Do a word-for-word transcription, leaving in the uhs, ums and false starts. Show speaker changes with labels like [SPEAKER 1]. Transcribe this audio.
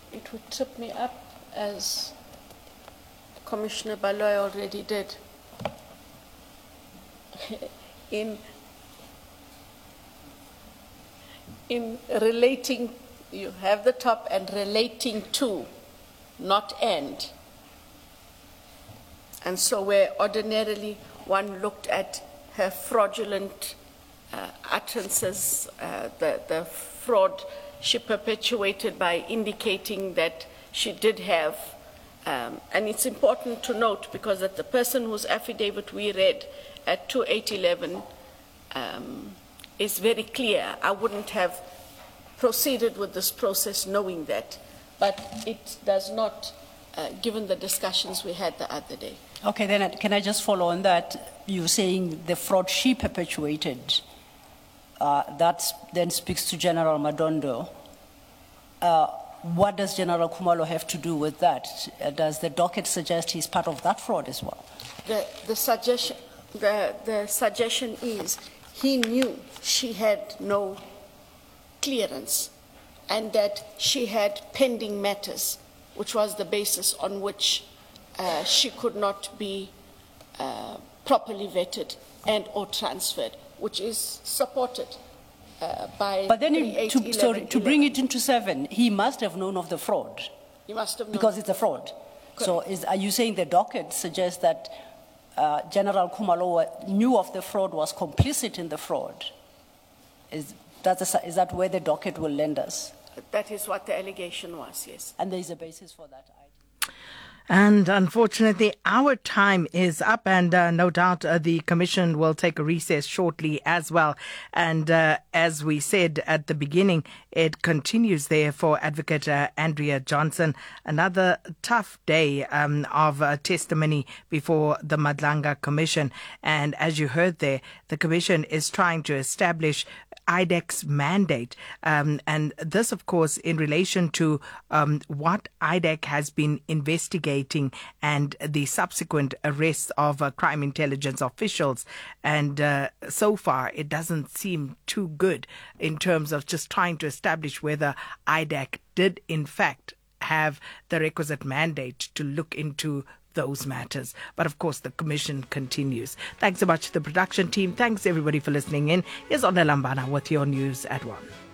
[SPEAKER 1] it would trip me up, as Commissioner Baloy already did, in, in relating, you have the top and relating to, not and. And so where ordinarily one looked at her fraudulent uh, utterances, uh, the, the fraud she perpetuated by indicating that she did have, um, and it's important to note because that the person whose affidavit we read at two eight eleven um, is very clear. I wouldn't have proceeded with this process knowing that, but it does not, uh, given the discussions we had the other day.
[SPEAKER 2] Okay, then can I just follow on that? You're saying the fraud she perpetuated, uh, that then speaks to General Madondo. Uh, what does General Khumalo have to do with that? Uh, does the docket suggest he's part of that fraud as well?
[SPEAKER 1] The, the, suggestion, the, the suggestion is he knew she had no clearance and that she had pending matters, which was the basis on which uh, she could not be uh, properly vetted and or transferred, which is supported uh, by
[SPEAKER 2] But then he, to, sorry, to bring it into seven, he must have known of the fraud.
[SPEAKER 1] He must have known.
[SPEAKER 2] Because it's a fraud. Correct. So is, are you saying the docket suggests that uh, General Khumalo knew of the fraud, was complicit in the fraud? Is, that's a, is that where the docket will lend us?
[SPEAKER 1] That is what the allegation was, yes.
[SPEAKER 2] And there is a basis for that idea.
[SPEAKER 3] And unfortunately, our time is up, and uh, no doubt uh, the Commission will take a recess shortly as well. And uh, as we said at the beginning, it continues there for Advocate uh, Andrea Johnson. Another tough day um, of uh, testimony before the Madlanga Commission. And as you heard there, the Commission is trying to establish I D E C's mandate. Um, and this, of course, in relation to um, what I D E C has been investigating and the subsequent arrests of uh, crime intelligence officials. And uh, so far, it doesn't seem too good in terms of just trying to establish whether I D E C did, in fact, have the requisite mandate to look into those matters. But of course, the Commission continues. Thanks so much to the production team. Thanks everybody for listening in. Here's Onelambana with your news at one.